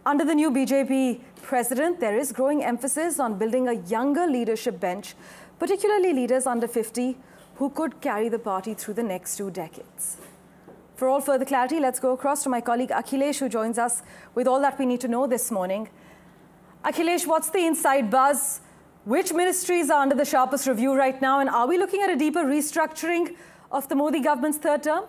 Under the new BJP president, there is growing emphasis on building a younger leadership bench, particularly leaders under 50 who could carry the party through the next 2 decades. For all further clarity, let's go across to my colleague Akhilesh, who joins us with all that we need to know this morning. Akhilesh, what's the inside buzz? Which ministries are under the sharpest review right now? And are we looking at a deeper restructuring of the Modi government's third term?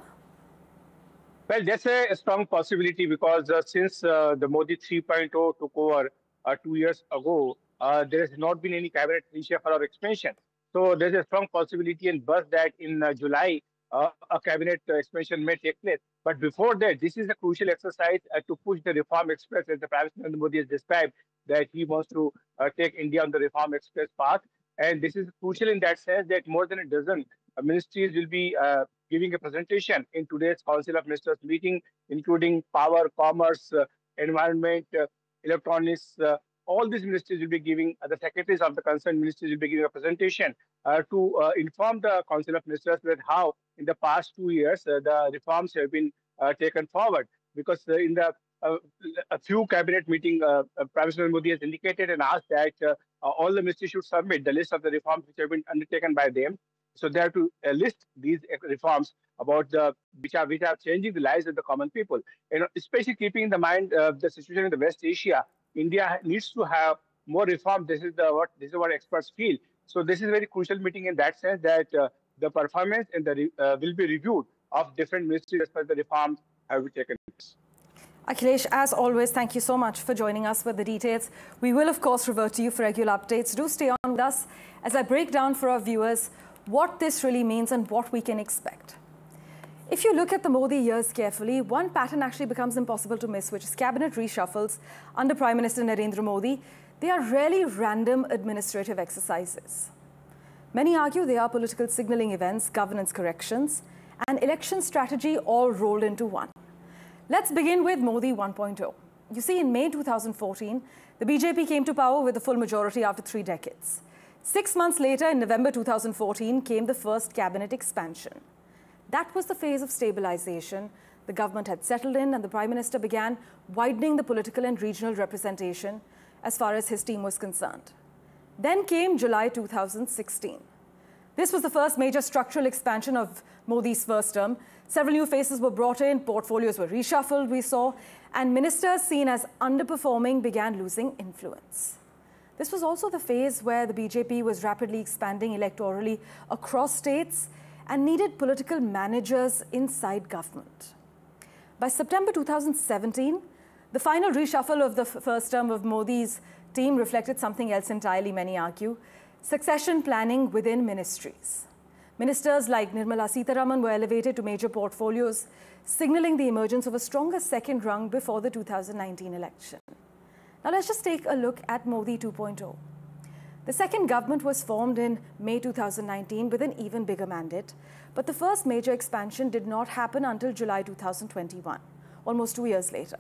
Well, that's a strong possibility because since the Modi 3.0 took over 2 years ago, there has not been any cabinet reshuffle or expansion. So there's a strong possibility and buzz that in July, a cabinet expansion may take place. But before that, this is a crucial exercise to push the reform express, as the Prime Minister Modi has described, that he wants to take India on the reform express path. And this is crucial in that sense that more than a dozen ministries will be giving a presentation in today's Council of Ministers meeting, including power, commerce, environment, electronics. All these ministries will be giving, the secretaries of the concerned ministries will be giving a presentation to inform the Council of Ministers that how in the past 2 years the reforms have been taken forward. Because in the a few cabinet meeting, Prime Minister Modi has indicated and asked that all the ministries should submit the list of the reforms which have been undertaken by them. So they have to list these reforms about which are changing the lives of the common people. And especially keeping in the mind the situation in the West Asia, India needs to have more reform. This is what experts feel. So this is a very crucial meeting in that sense that the performance and the will be reviewed of different ministries as far as the reforms have been taken place. Akhilesh, as always, thank you so much for joining us with the details. We will, of course, revert to you for regular updates. Do stay on with us as I break down for our viewers what this really means and what we can expect. If you look at the Modi years carefully, one pattern actually becomes impossible to miss, which is cabinet reshuffles under Prime Minister Narendra Modi. They are rarely random administrative exercises. Many argue they are political signaling events, governance corrections, and election strategy all rolled into one. Let's begin with Modi 1.0. You see, in May 2014, the BJP came to power with a full majority after 3 decades. 6 months later, in November 2014, came the first cabinet expansion. That was the phase of stabilization. The government had settled in and the Prime Minister began widening the political and regional representation as far as his team was concerned. Then came July 2016. This was the first major structural expansion of Modi's first term. Several new faces were brought in, portfolios were reshuffled, we saw, and ministers seen as underperforming began losing influence. This was also the phase where the BJP was rapidly expanding electorally across states and needed political managers inside government. By September 2017, the final reshuffle of the first term of Modi's team reflected something else entirely, many argue: succession planning within ministries. Ministers like Nirmala Sitharaman were elevated to major portfolios, signaling the emergence of a stronger second rung before the 2019 election. Now let's just take a look at Modi 2.0. The second government was formed in May 2019 with an even bigger mandate, but the first major expansion did not happen until July 2021, almost 2 years later.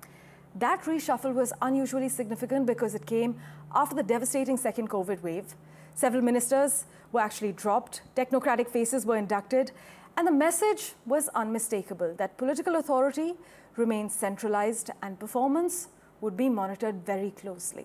That reshuffle was unusually significant because it came after the devastating second COVID wave. Several ministers were actually dropped, technocratic faces were inducted, and the message was unmistakable that political authority remains centralized and performance would be monitored very closely.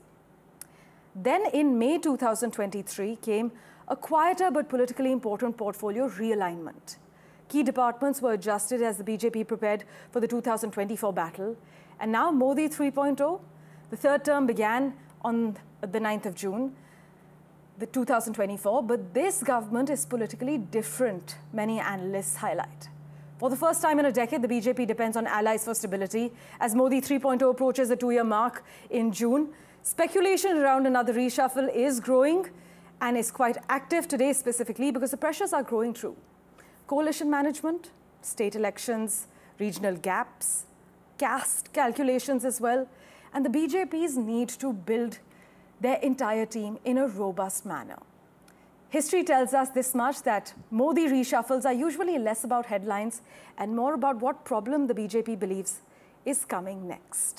Then in May 2023 came a quieter but politically important portfolio realignment. Key departments were adjusted as the BJP prepared for the 2024 battle. And now Modi 3.0, the third term began on the 9th of June, the 2024, but this government is politically different, many analysts highlight. For the first time in a decade, the BJP depends on allies for stability. As Modi 3.0 approaches the 2-year mark in June, speculation around another reshuffle is growing and is quite active today specifically because the pressures are growing through coalition management, state elections, regional gaps, caste calculations as well, and the BJP's need to build their entire team in a robust manner. History tells us this much, that Modi reshuffles are usually less about headlines and more about what problem the BJP believes is coming next.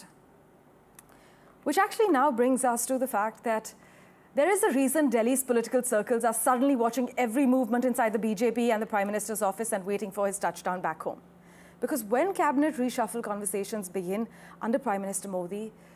Which actually now brings us to the fact that there is a reason Delhi's political circles are suddenly watching every movement inside the BJP and the Prime Minister's office and waiting for his touchdown back home. Because when cabinet reshuffle conversations begin under Prime Minister Modi,